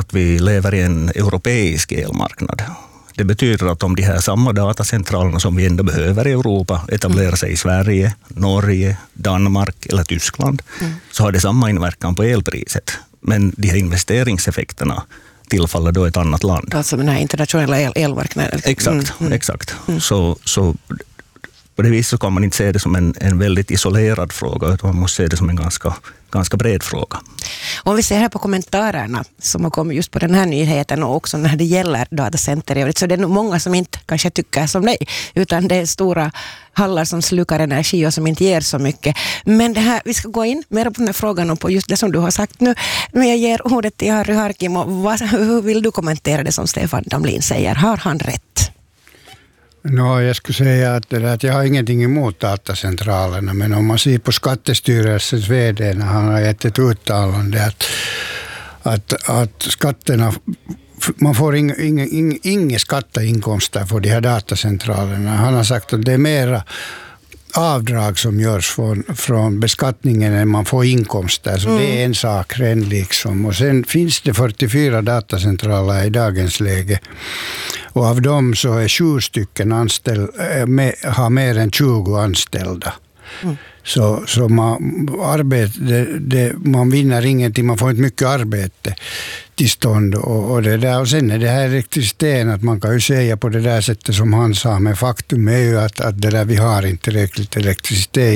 att vi lever i en europeisk elmarknad. Det betyder att om de här samma datacentralerna som vi ändå behöver i Europa etablerar sig i Sverige, Norge, Danmark eller Tyskland, så har det samma inverkan på elpriset. Men de här investeringseffekterna tillfaller då ett annat land. Alltså den här internationella elmarknaden. Exakt. Så på det viset kan man inte se det som en väldigt isolerad fråga, utan man måste se det som en ganska bred fråga. Om vi ser här på kommentarerna som har kommit just på den här nyheten och också när det gäller datacenter, så det är nog många som inte kanske tycker som dig, utan det är stora hallar som slukar energi och som inte ger så mycket. Men det här, vi ska gå in mer på den här frågan och på just det som du har sagt nu. Men jag ger ordet till Harry Harkimo. Hur vill du kommentera det som Stefan Damlin säger? Har han rätt? Jag skulle säga att jag har ingenting emot datacentralerna, men om man ser på Skattestyrelsens vd när han har gett ett uttalande att skatterna, man får inga skatteinkomster för de här datacentralerna. Han har sagt att det är mera avdrag som görs från beskattningen än man får inkomster. Så det är en sak redan liksom. Och sen finns det 44 datacentraler i dagens läge. Och av dem så är 7 stycken har mer än 20 anställda. Så man vinner ingenting, man får inte mycket arbete till stånd och det där. Och sen är det här elektriciteten, att man kan ju säga på det där sättet som han sa, men faktum är ju att det där vi har inte tillräckligt elektricitet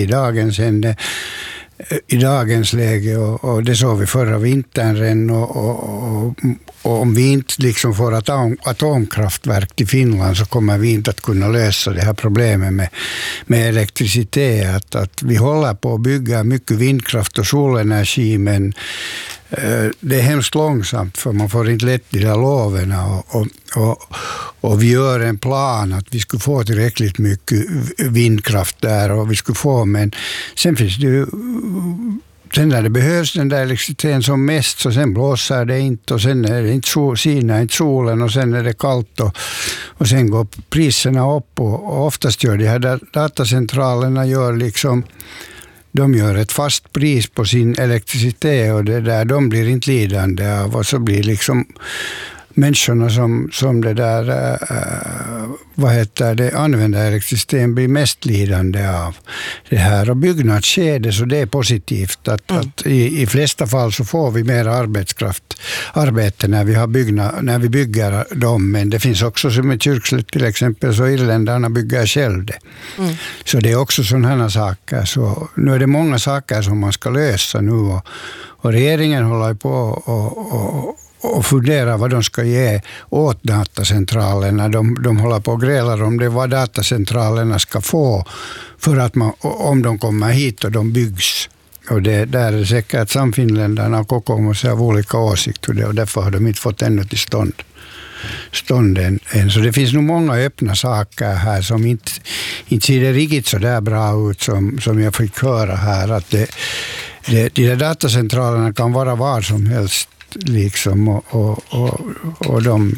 i dagens läge och det såg vi förra vintern redan och om vi inte liksom får atomkraftverk till Finland så kommer vi inte att kunna lösa det här problemet med elektricitet. Att vi håller på att bygga mycket vindkraft och solenergi, men det är hemskt långsamt för man får inte lätt de där loven och vi gör en plan att vi skulle få tillräckligt mycket vindkraft där och vi skulle få, men sen finns det ju, sen när det behövs den där elektriciteten som mest, så sen blåser det inte och sen är det inte solen och sen är det kallt och sen går priserna upp och oftast gör de här datacentralerna de gör ett fast pris på sin elektricitet och det där, de blir inte lidande av, och så blir liksom människorna som det där använder elektricitet blir mest lidande av det här. Och byggnadsskede, så det är positivt att i flesta fall så får vi mer arbete när vi bygger dem, men det finns också som i Kyrkslätt till exempel, så irländarna bygger själv det. Så det är också sådana saker. Så nu är det många saker som man ska lösa nu och regeringen håller på och fundera vad de ska ge åt datacentralerna. De håller på och grälar om det, vad datacentralerna ska få för att om de kommer hit och de byggs. Och det där är säkert att samfinländarna och kokoomus har olika åsikter och därför har de inte fått ännu till stånd än. Så det finns nog många öppna saker här som inte ser det riktigt så där bra ut som jag fick höra här. Att de där datacentralerna kan vara var som helst liksom och de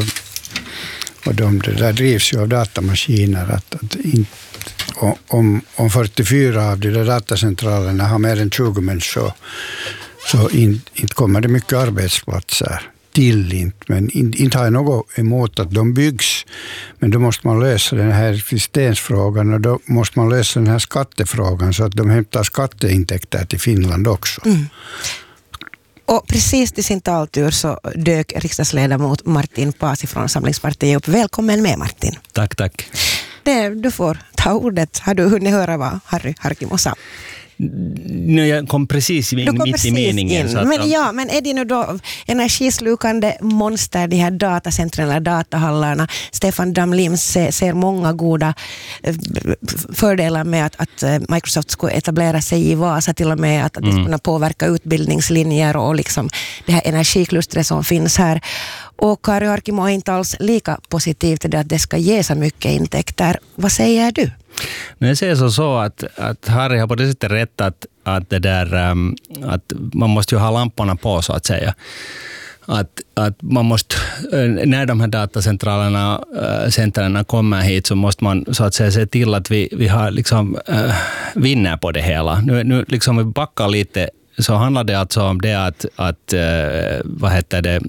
där drivs ju av datamaskiner att inte, om 44 av de där datacentralerna har mer än 20 människor så inte kommer det mycket arbetsplatser till inte, men inte har jag något emot att de byggs, men då måste man lösa den här existensfrågan och då måste man lösa den här skattefrågan så att de hämtar skatteintäkter till Finland också. Och precis till sin taltur så dök riksdagsledamot Martin Paasi från Samlingspartiet upp. Välkommen med, Martin. Tack. Du får ta ordet. Har du hunnit höra vad Harry Harkimo sa? Jag kom precis mitt i meningen. Så att, men är det nu då energislukande monster, de här datacentren eller datahallarna? Stefan Damlin ser många goda fördelar med att Microsoft skulle etablera sig i Vasa, till och med att det skulle kunna påverka utbildningslinjer och liksom det här energiklustret som finns här. Och Harry Harkimo är inte alls lika positiv till det att det ska ge så mycket intäkter. Vad säger du? Jag säger så att Harry har på det sättet rätt att det där att man måste ju ha lamporna på så att säga. Att man måste, när de här datacentralerna kommer hit så måste man så att säga se till att vi har liksom vinner på det hela. Nu liksom vi backar lite, så handlar det alltså om det att